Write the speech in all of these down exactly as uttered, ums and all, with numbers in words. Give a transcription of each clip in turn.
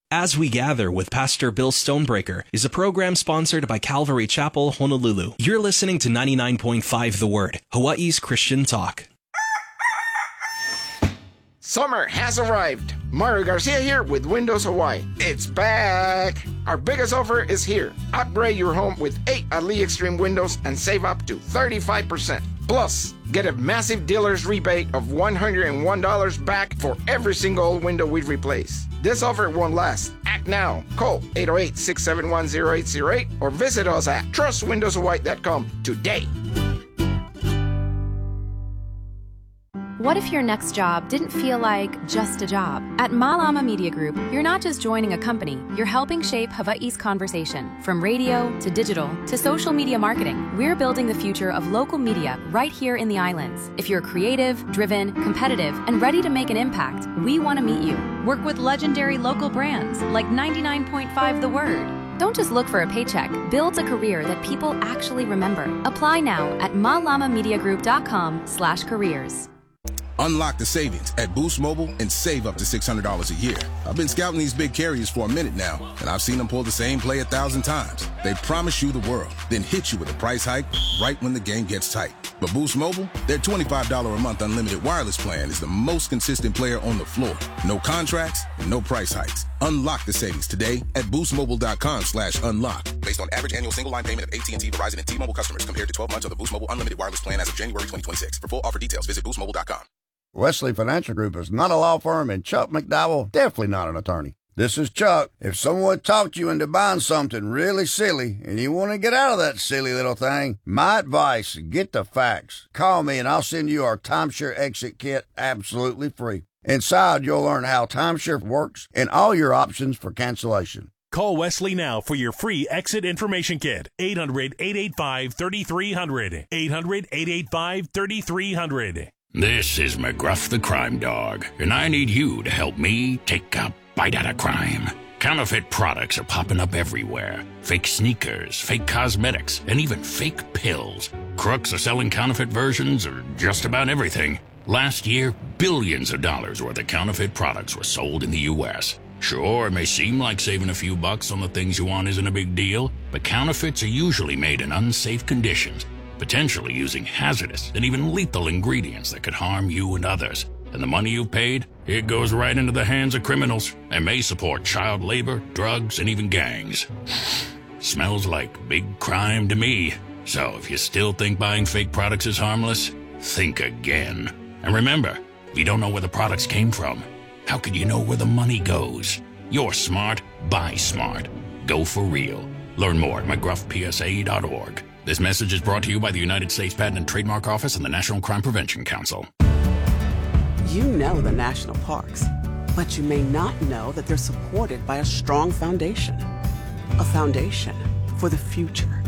As We Gather with Pastor Bill Stonebreaker is a program sponsored by Calvary Chapel, Honolulu. You're listening to ninety-nine point five The Word, Hawaii's Christian talk. Summer has arrived. Mario Garcia here with Windows Hawaii. It's back. Our biggest offer is here. Upgrade your home with eight Ali Extreme windows and save up to thirty-five percent. Plus, get a massive dealer's rebate of one hundred one dollars back for every single old window we replace. This offer won't last. Act now. Call eight oh eight, six seven one, oh eight oh eight or visit us at trust windows hawaii dot com today. What if your next job didn't feel like just a job? At Malama Media Group, you're not just joining a company, you're helping shape Hawaii's conversation. From radio to digital to social media marketing, we're building the future of local media right here in the islands. If you're creative, driven, competitive, and ready to make an impact, we want to meet you. Work with legendary local brands like ninety-nine point five The Word. Don't just look for a paycheck. Build a career that people actually remember. Apply now at malamamediagroup.com slash careers. Unlock the savings at Boost Mobile and save up to six hundred dollars a year. I've been scouting these big carriers for a minute now, and I've seen them pull the same play a thousand times. They promise you the world, then hit you with a price hike right when the game gets tight. But Boost Mobile, their twenty-five dollars a month unlimited wireless plan is the most consistent player on the floor. No contracts, no price hikes. Unlock the savings today at boostmobile.com slash unlock. Based on average annual single line payment of A T and T, Verizon, and T-Mobile customers compared to twelve months of the Boost Mobile unlimited wireless plan as of January twenty twenty-six. For full offer details, visit boost mobile dot com. Wesley Financial Group is not a law firm, and Chuck McDowell definitely not an attorney. This is Chuck. If someone talked you into buying something really silly and you want to get out of that silly little thing, my advice, get the facts. Call me and I'll send you our timeshare exit kit absolutely free. Inside, you'll learn how timeshare works and all your options for cancellation. Call Wesley now for your free exit information kit. eight hundred, eight eight five, three three zero zero. eight hundred, eight eight five, three three zero zero. This is McGruff the Crime Dog, and I need you to help me take a bite out of crime. Counterfeit products are popping up everywhere. Fake sneakers, fake cosmetics, and even fake pills. Crooks are selling counterfeit versions of just about everything. Last year, billions of dollars worth of counterfeit products were sold in the U S Sure, it may seem like saving a few bucks on the things you want isn't a big deal, but counterfeits are usually made in unsafe conditions, potentially using hazardous and even lethal ingredients that could harm you and others. And the money you've paid, it goes right into the hands of criminals and may support child labor, drugs, and even gangs. Smells like big crime to me. So if you still think buying fake products is harmless, think again. And remember, if you don't know where the products came from, how could you know where the money goes? You're smart, buy smart. Go for real. Learn more at mcgruff p s a dot org. This message is brought to you by the United States Patent and Trademark Office and the National Crime Prevention Council. You know the national parks, but you may not know that they're supported by a strong foundation. A foundation for the future.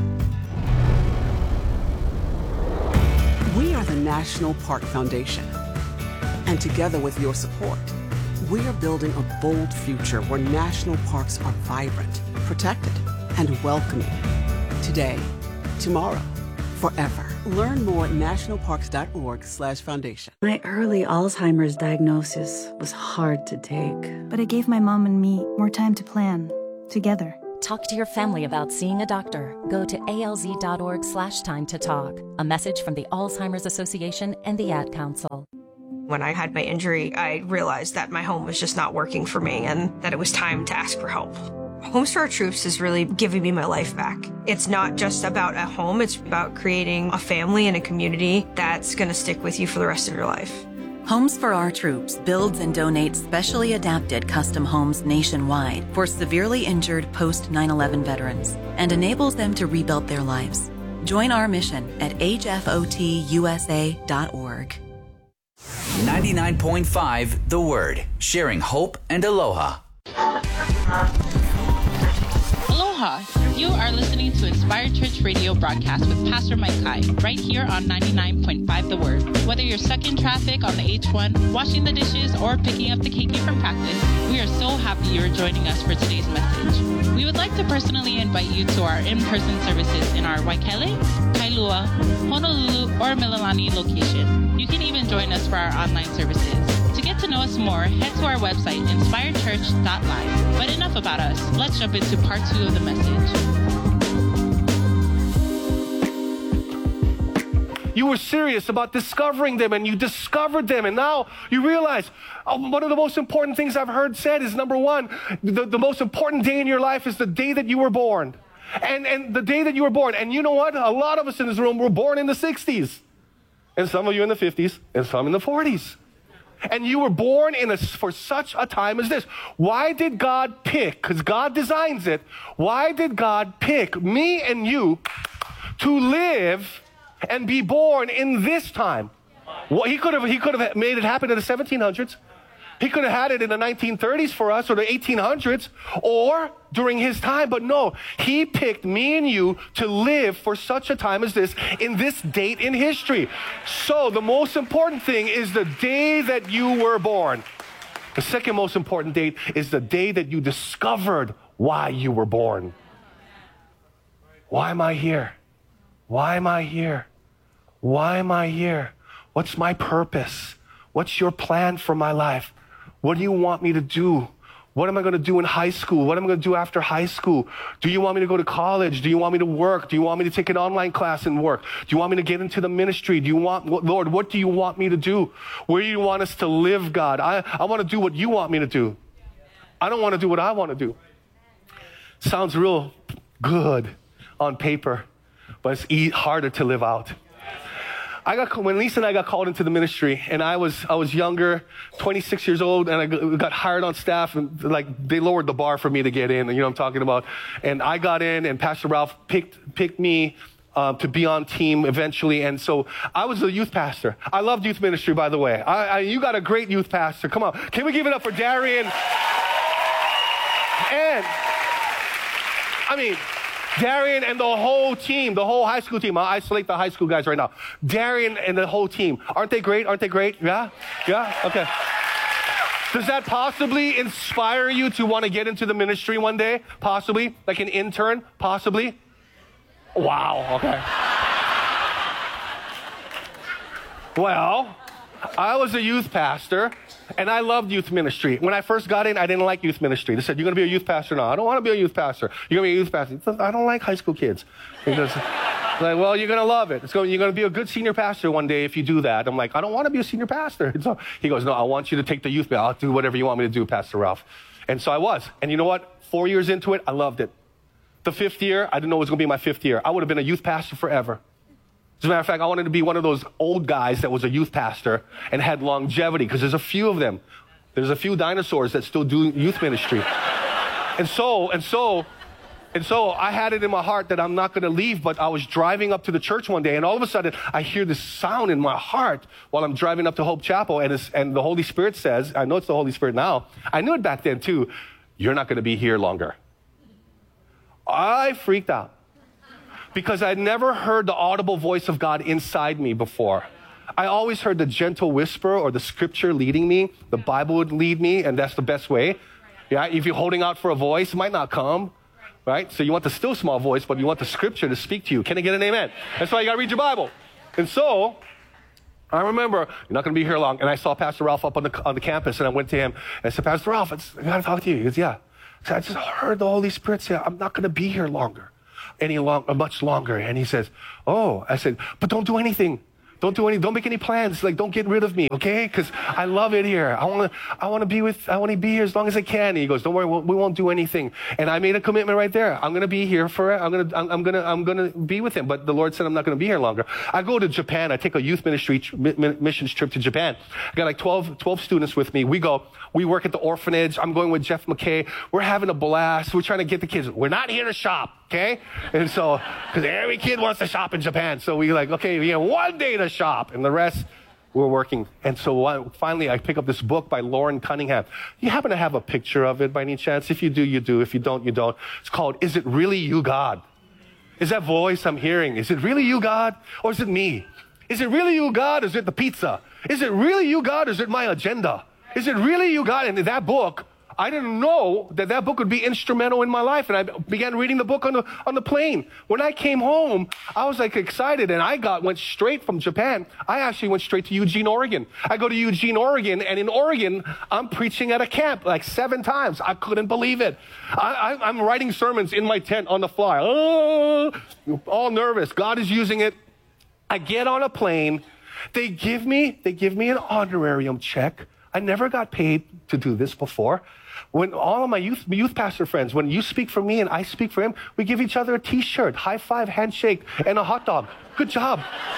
We are the National Park Foundation. And together with your support, we are building a bold future where national parks are vibrant, protected, and welcoming. Today, tomorrow, forever. Learn more at nationalparks.org slash foundation. My early Alzheimer's diagnosis was hard to take, but it gave my mom and me more time to plan together. Talk to your family about seeing a doctor. Go to alz.org slash time to talk. A message from the Alzheimer's Association and the Ad Council. When I had my injury, I realized that my home was just not working for me and that it was time to ask for help. Homes for Our Troops is really giving me my life back. It's not just about a home, it's about creating a family and a community that's going to stick with you for the rest of your life. Homes for Our Troops builds and donates specially adapted custom homes nationwide for severely injured post nine eleven veterans and enables them to rebuild their lives. Join our mission at h f o t u s a dot org. ninety-nine point five The Word, sharing hope and aloha. Aloha! You are listening to Inspired Church Radio broadcast with Pastor Mike Kai, right here on ninety-nine point five The Word. Whether you're stuck in traffic on the H one, washing the dishes, or picking up the keiki from practice, we are so happy you're joining us for today's message. We would like to personally invite you to our in-person services in our Waikele, Kailua, Honolulu, or Mililani location. You can even join us for our online services. To get get to know us more, head to our website, inspired church dot live. But enough about us. Let's jump into part two of the message. You were serious about discovering them, and you discovered them, and now you realize oh, one of the most important things I've heard said is, number one, the, the most important day in your life is the day that you were born. And, and the day that you were born. And you know what? A lot of us in this room were born in the sixties. And some of you in the fifties, and some in the forties. And you were born in a, for such a time as this. Why did God pick, because God designs it, why did God pick me and you to live and be born in this time? Well, he could have he could have made it happen in the seventeen hundreds. He could have had it in the nineteen thirties for us, or the eighteen hundreds, or during his time. But no, he picked me and you to live for such a time as this, in this date in history. So the most important thing is the day that you were born. The second most important date is the day that you discovered why you were born. Why am I here? Why am I here? Why am I here? What's my purpose? What's your plan for my life? What do you want me to do? What am I going to do in high school? What am I going to do after high school? Do you want me to go to college? Do you want me to work? Do you want me to take an online class and work? Do you want me to get into the ministry? Do you want, Lord, what do you want me to do? Where do you want us to live, God? I, I want to do what you want me to do. I don't want to do what I want to do. Sounds real good on paper, but it's e- harder to live out. I got when Lisa and I got called into the ministry, and I was I was younger, twenty-six years old, and I got hired on staff, and like they lowered the bar for me to get in, and you know what I'm talking about. And I got in, and Pastor Ralph picked picked me um, to be on team eventually, and so I was a youth pastor. I loved youth ministry, by the way. I, I, you got a great youth pastor. Come on, can we give it up for Darian? And I mean. Darian and the whole team, the whole high school team. I'll isolate the high school guys right now. Darian and the whole team. Aren't they great? Aren't they great? Yeah? Yeah? Okay. Does that possibly inspire you to want to get into the ministry one day? Possibly? Like an intern? Possibly? Wow. Okay. Well, I was a youth pastor, and I loved youth ministry. When I first got in, I didn't like youth ministry. They said, you're going to be a youth pastor? No, I don't want to be a youth pastor. You're going to be a youth pastor. Said, I don't like high school kids. He goes, like, well, you're going to love it. It's going, you're going to be a good senior pastor one day if you do that. I'm like, I don't want to be a senior pastor. So he goes, no, I want you to take the youth. I'll do whatever you want me to do, Pastor Ralph. And so I was. And you know what? Four years into it, I loved it. The fifth year, I didn't know it was going to be my fifth year. I would have been a youth pastor forever. As a matter of fact, I wanted to be one of those old guys that was a youth pastor and had longevity, because there's a few of them. There's a few dinosaurs that still do youth ministry. And so, and so, and so I had it in my heart that I'm not going to leave, but I was driving up to the church one day, and all of a sudden I hear this sound in my heart while I'm driving up to Hope Chapel, and, it's, and the Holy Spirit says, I know it's the Holy Spirit now, I knew it back then too, you're not going to be here longer. I freaked out, because I'd never heard the audible voice of God inside me before. I always heard the gentle whisper or the scripture leading me. The Bible would lead me, and that's the best way. Yeah, if you're holding out for a voice, it might not come, right? So you want the still small voice, but you want the scripture to speak to you. Can I get an amen? That's why you got to read your Bible. And so I remember, you're not going to be here long, and I saw Pastor Ralph up on the on the campus, and I went to him, and I said, Pastor Ralph, it's, I got to talk to you. He goes, yeah. I said, I just heard the Holy Spirit say, I'm not going to be here longer. any long, much longer. And he says, oh, I said, but don't do anything. Don't do any, don't make any plans. Like, don't get rid of me, okay? Because I love it here. I want to, I want to be with, I want to be here as long as I can. And he goes, don't worry, we won't do anything. And I made a commitment right there. I'm going to be here for, I'm going to, I'm going to, I'm going to be with him. But the Lord said I'm not going to be here longer. I go to Japan. I take a youth ministry missions trip to Japan. I got like twelve, twelve students with me. We go, we work at the orphanage. I'm going with Jeff McKay. We're having a blast. We're trying to get the kids. We're not here to shop. Okay? And so, because every kid wants to shop in Japan. So we like, okay, we have one day to shop, and the rest, we're working. And so one, finally, I pick up this book by Lauren Cunningham. You happen to have a picture of it by any chance? If you do, you do. If you don't, you don't. It's called, Is It Really You, God? Is that voice I'm hearing? Is it really you, God? Or is it me? Is it really you, God? Or is it the pizza? Is it really you, God? Or is it my agenda? Is it really you, God? And in that book, I didn't know that that book would be instrumental in my life. And I began reading the book on the, on the plane. When I came home, I was like excited, and I got went straight from Japan. I actually went straight to Eugene, Oregon. I go to Eugene, Oregon, and in Oregon, I'm preaching at a camp like seven times. I couldn't believe it. I, I, I'm writing sermons in my tent on the fly. Oh, all nervous. God is using it. I get on a plane. They give me, they give me an honorarium check. I never got paid to do this before. When all of my youth, youth pastor friends, when you speak for me and I speak for him, we give each other a t-shirt, high five, handshake, and a hot dog. Good job.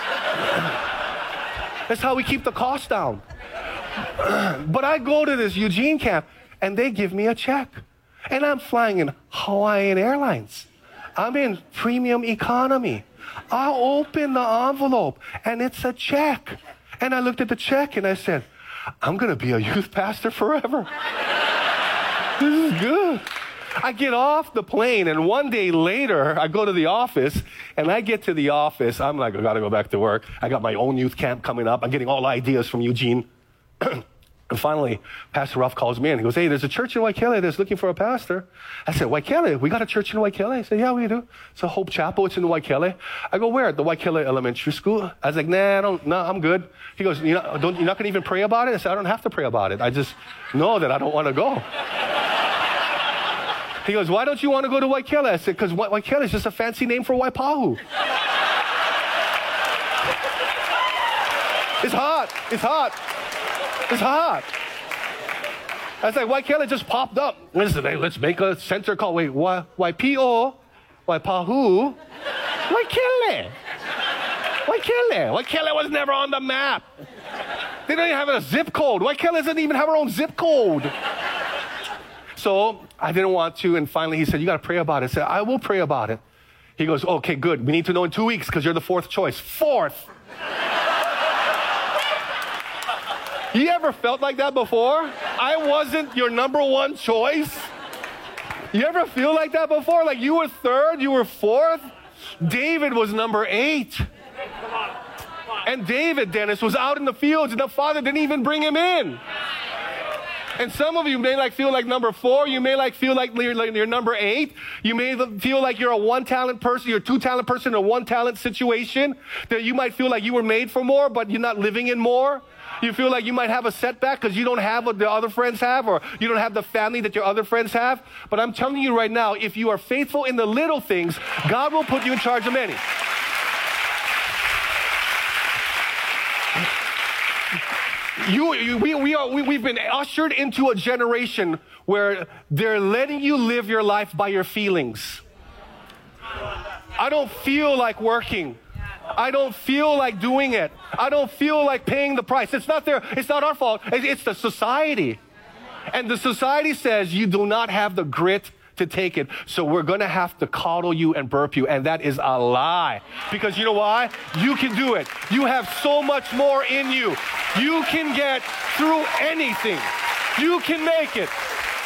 That's how we keep the cost down. But I go to this Eugene camp, and they give me a check. And I'm flying in Hawaiian Airlines. I'm in premium economy. I open the envelope, and it's a check. And I looked at the check, and I said, I'm going to be a youth pastor forever. This is good. I get off the plane, and one day later, I go to the office, and I get to the office. I'm like, I got to go back to work. I got my own youth camp coming up. I'm getting all ideas from Eugene. And finally, Pastor Ruff calls me in. He goes, hey, there's a church in Waikele that's looking for a pastor. I said, Waikele? We got a church in Waikele? He said, yeah, we do. It's a Hope Chapel. It's in Waikele. I go, where? At the Waikele Elementary School. I was like, nah, I don't, nah, I'm good. He goes, you're not, don't, you're not going to even pray about it? I said, I don't have to pray about it. I just know that I don't want to go. He goes, why don't you want to go to Waikele? I said, because Waikele is just a fancy name for Waipahu. It's hot. It's hot. It's hot. I was like, Waikele just popped up. Listen, hey, let's make a center call. Wait, Wa Waipio, Waipahu, Waikele. Waikele. Waikele was never on the map. They don't even have a zip code. Waikele doesn't even have her own zip code. So I didn't want to, and finally he said, you got to pray about it. I said, I will pray about it. He goes, okay, good. We need to know in two weeks because you're the fourth choice. Fourth. You ever felt like that before? I wasn't your number one choice. You ever feel like that before? Like you were third, you were fourth? David was number eight. And David, Dennis, was out in the fields and the father didn't even bring him in. And some of you may like feel like number four. You may like feel like you're, like you're number eight. You may feel like you're a one-talent person. You're a two-talent person in a one-talent situation. That you might feel like you were made for more, but you're not living in more. You feel like you might have a setback because you don't have what the other friends have, or you don't have the family that your other friends have. But I'm telling you right now, if you are faithful in the little things, God will put you in charge of many. You, you, we, we are, we, we've been ushered into a generation where they're letting you live your life by your feelings. I don't feel like working. I don't feel like doing it. I don't feel like paying the price. It's not their, it's not our fault. It's the society. And the society says you do not have the grit to take it, so we're going to have to coddle you and burp you, and that is a lie. Because you know why? You can do it. You have so much more in you. You can get through anything. You can make it.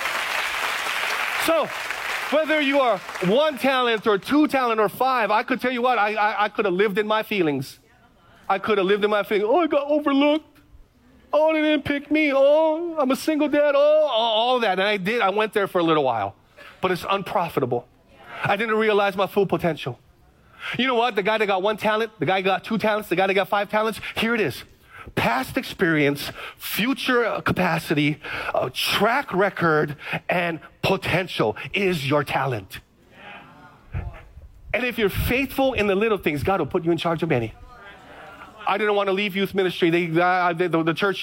So, whether you are one talent or two talent or five, I could tell you what, I, I, I could have lived in my feelings. I could have lived in my feelings. Oh, I got overlooked. Oh, they didn't pick me. Oh, I'm a single dad. Oh, all that. And I did. I went there for a little while. But it's unprofitable. I didn't realize my full potential. You know what? The guy that got one talent, the guy that got two talents, the guy that got five talents, here it is. Past experience, future capacity, uh, track record, and potential is your talent. And if you're faithful in the little things, God will put you in charge of many. I didn't want to leave youth ministry. They, uh, the, the church